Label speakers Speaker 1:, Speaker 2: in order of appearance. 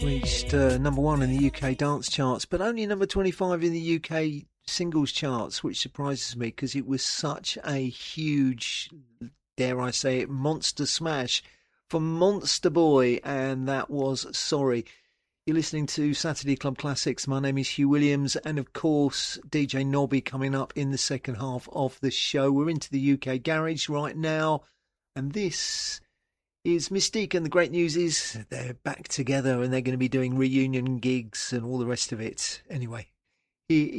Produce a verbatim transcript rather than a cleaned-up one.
Speaker 1: Reached uh, number one in the U K dance charts, but only number twenty-five in the U K singles charts, which surprises me because it was such a huge, dare I say it, monster smash for Monster Boy, and that was Sorry. You're listening to Saturday Club Classics. My name is Hugh Williams, and of course D J Nobby coming up in the second half of the show. We're into the U K Garage right now, and this is Mystique, and the great news is they're back together and they're going to be doing reunion gigs and all the rest of it. Anyway, here